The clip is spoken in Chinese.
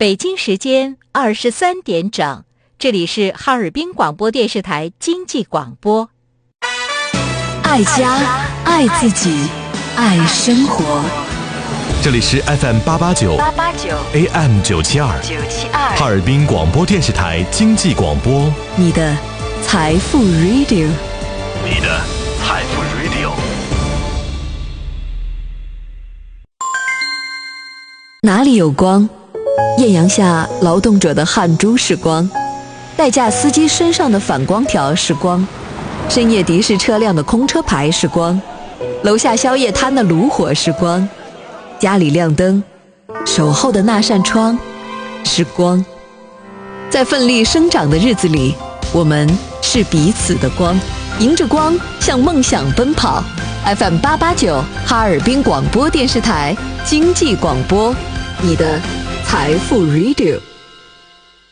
北京时间23点整，这里是哈尔滨广播电视台经济广播。 爱家，爱自己，爱生活。 这里是 FM889 AM972 哈尔滨广播电视台经济广播， 你的财富 Radio， 你的财富 Radio。 哪里有光？艳阳下劳动者的汗珠是光，代驾司机身上的反光条是光，深夜的士车辆的空车牌是光，楼下宵夜摊的炉火是光，家里亮灯，守候的那扇窗是光。在奋力生长的日子里，我们是彼此的光，迎着光向梦想奔跑。 FM889 哈尔滨广播电视台经济广播，你的财富 Radio。